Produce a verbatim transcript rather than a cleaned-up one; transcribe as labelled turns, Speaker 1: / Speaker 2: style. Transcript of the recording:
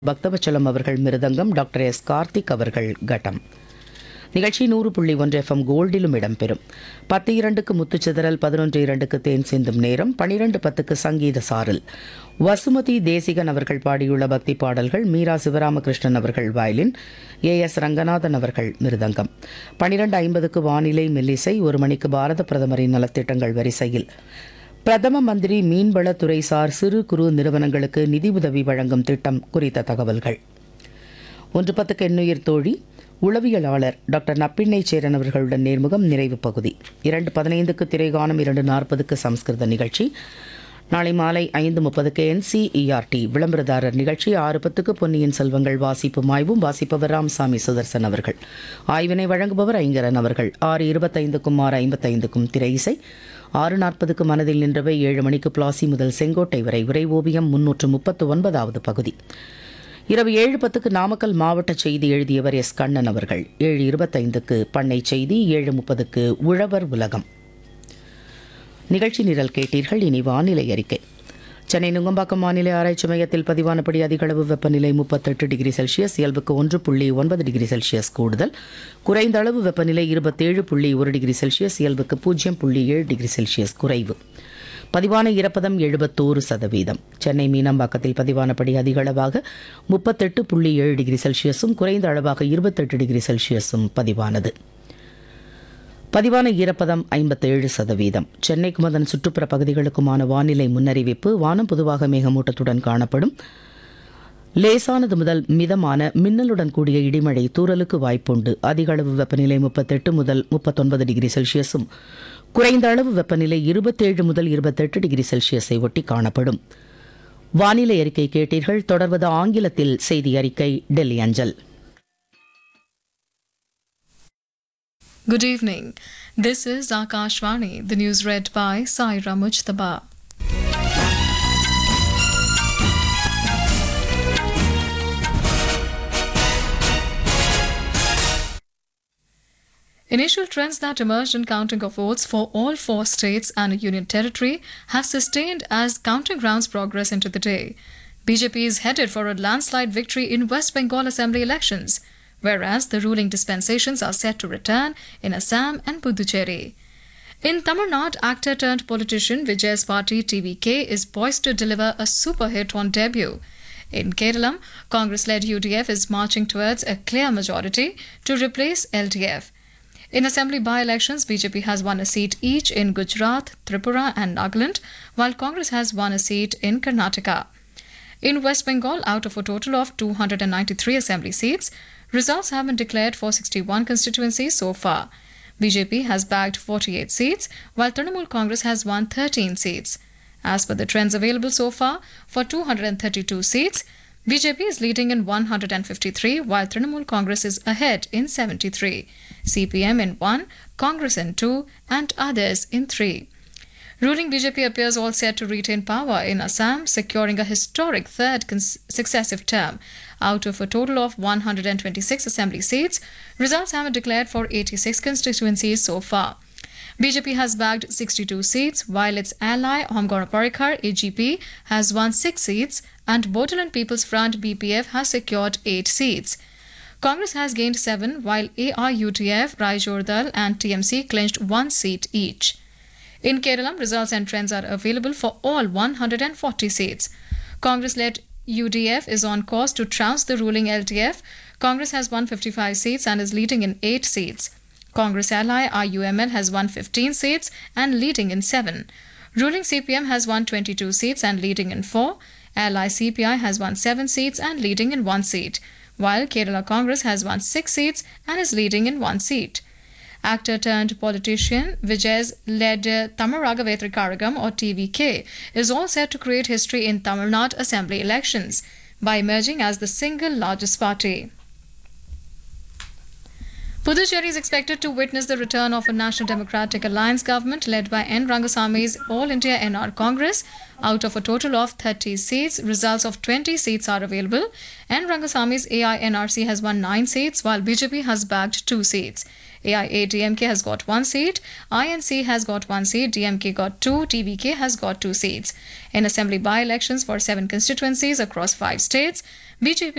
Speaker 1: பக்தவச்சலம் அவர்கள் மிருதங்கம், doctor S Karthik அவர்கள் கட்டம். நிகழ்ச்சி நூறு புள்ளி ஒன்று எஃப்எம் கோல்டிலும் இடம்பெறும். பத்து இரண்டுக்கு முத்துச்சிதறல், பதினொன்று இரண்டுக்கு தேன் சிந்தும் நேரம், பனிரெண்டு பத்துக்கு சங்கீத சாரல். வசுமதி தேசிகன் அவர்கள் பாடியுள்ள பக்தி பாடல்கள், மீரா சிவராமகிருஷ்ணன் அவர்கள் வயலின், ஏ எஸ் ரங்கநாதன் அவர்கள் மிருதங்கம். பனிரெண்டு ஐம்பதுக்கு வானிலை மெல்லிசை, ஒரு மணிக்கு பாரத பிரதமரின் நலத்திட்டங்கள் வரிசையில் பிரதம மந்திரி மீன்வளத்துறைசார் சிறு குறு நிறுவனங்களுக்கு நிதி உதவி வழங்கும் திட்டம் குறித்த தகவல்கள். ஒன்று பத்துக்கு எண்ணுயிர் தோழி, உளவியலாளர் டாக்டர் நப்பிண்ணை சேரன் அவர்களுடன் நேர்முகம், நிறைவு பகுதி. இரண்டு பதினைந்துக்கு திரைகானம், இரண்டு நாற்பதுக்கு சம்ஸ்கிருத நிகழ்ச்சி. நாளை மாலை ஐந்து முப்பதுக்கு என்சிஇஆர்டி விளம்பரதாரர் நிகழ்ச்சி. ஆறு பத்துக்கு பொன்னியின் செல்வங்கள் வாசிப்பும் ஆய்வும், வாசிப்பவர் ராமசாமி சுதர்சன் அவர்கள். ஆய்வினை வழங்குபவர் ஐங்கரன் அவர்கள். ஆறு இருபத்தைந்துக்கும் ஆறு ஐம்பத்தைந்துக்கும் திரை இசை. ஆறு நாற்பதுக்கு மனதில் நின்றவை. ஏழு மணிக்கு பிளாசி முதல் செங்கோட்டை வரை உரை ஓவியம் முன்னூற்று முப்பத்து ஒன்பதாவது பகுதி. இரவு ஏழு பத்துக்கு நாமக்கல் மாவட்ட செய்தி எழுதியவர் எஸ் கண்ணன் அவர்கள். ஏழு இருபத்தைந்துக்கு பண்ணை செய்தி. ஏழு முப்பதுக்கு உழவர் உலகம். நிகழ்ச்சி நிரல் கேட்டீர்கள். இனி வானிலை அறிக்கை. சென்னை நுங்கம்பாக்கம் வானிலை ஆராய்ச்சி மையத்தில் பதிவானபடி அதிகளவு வெப்பநிலை முப்பத்தெட்டு டிகிரி செல்சியஸ், இயல்புக்கு ஒன்று புள்ளி ஒன்பது டிகிரி செல்சியஸ் கூடுதல். குறைந்த அளவு வெப்பநிலை இருபத்தேழு புள்ளி ஒரு டிகிரி செல்சியஸ், இயல்புக்கு பூஜ்ஜியம் புள்ளி ஏழு டிகிரி செல்சியஸ் குறைவு. பதிவான ஈரப்பதம் எழுபத்தோரு சதவீதம். சென்னை மீனம்பாக்கத்தில் பதிவானபடி அதிகளவாக முப்பத்தெட்டு புள்ளி ஏழு டிகிரி செல்சியஸும், குறைந்த அளவாக இருபத்தெட்டு டிகிரி செல்சியஸும் பதிவானது. பதிவான ஈரப்பதம் ஐம்பத்தேழு சதவீதம். சென்னைக்கும் அதன் சுற்றுப்புற பகுதிகளுக்குமான வானிலை முன்னறிவிப்பு. வானம் பொதுவாக மேகமூட்டத்துடன் காணப்படும். லேசானது முதல் மிதமான மின்னலுடன் கூடிய இடிமழை தூறலுக்கு வாய்ப்புண்டு. அதிக அளவு வெப்பநிலை முப்பத்தெட்டு முதல் முப்பத்தொன்பது டிகிரி செல்சியஸும், குறைந்த அளவு வெப்பநிலை இருபத்தேழு முதல் இருபத்தெட்டு டிகிரி செல்சியஸை ஒட்டி காணப்படும். வானிலை அறிக்கை கேட்டீர்கள். தொடர்வது ஆங்கிலத்தில் செய்தி அறிக்கை, டெல்லி அஞ்சல்.
Speaker 2: Good evening. This is Akashvani. The news read by Saira Mujtaba. Initial trends that emerged in counting of votes for all four states and a union territory have sustained as counting rounds progress into the day. B J P is headed for a landslide victory in West Bengal Assembly elections, whereas the ruling dispensations are set to return in Assam and Puducherry. In Tamil Nadu, actor turned politician Vijay's party T V K is poised to deliver a super hit on debut. In Kerala, Congress-led U D F is marching towards a clear majority to replace L D F. In assembly by-elections, B J P has won a seat each in Gujarat, Tripura and Nagaland, while Congress has won a seat in Karnataka. In West Bengal, out of a total of two hundred ninety-three assembly seats, results have been declared for sixty-one constituencies so far. B J P has bagged forty-eight seats, while Trinamool Congress has won thirteen seats. As per the trends available so far, for two hundred thirty-two seats, B J P is leading in one hundred fifty-three, while Trinamool Congress is ahead in seventy-three. C P M in one, Congress in two, and others in three. Ruling B J P appears all set to retain power in Assam, securing a historic third cons- successive term. Out of a total of one hundred twenty-six assembly seats, results have been declared for eighty-six constituencies so far. B J P has bagged sixty-two seats, while its ally Homgora Parikar A G P has won six seats, and Bodoland People's Front B P F has secured eight seats. Congress has gained seven, while A R U D F, Raijordal and T M C clinched one seat each. In Kerala, results and trends are available for all one hundred forty seats. Congress-led U D F is on course to trounce the ruling L D F. Congress has won fifty-five seats and is leading in eight seats. Congress ally R U M L has won fifteen seats and leading in seven. Ruling C P M has won twenty-two seats and leading in four. Ally C P I has won seven seats and leading in one seat, while Kerala Congress has won six seats and is leading in one seat. Actor turned politician Vijay's led uh, Thamaraga Vetrikaragam or T V K is all set to create history in Tamil Nadu assembly elections by emerging as the single largest party. Puducherry is expected to witness the return of a National Democratic Alliance government led by N. Rangasami's All India N R Congress. Out of a total of thirty seats, results of twenty seats are available. N. Rangasami's A I N R C has won nine seats, while B J P has bagged two seats. A I A D M K has got one seat, I N C has got one seat, D M K got two, T V K has got two seats. In assembly by-elections for seven constituencies across five states, B J P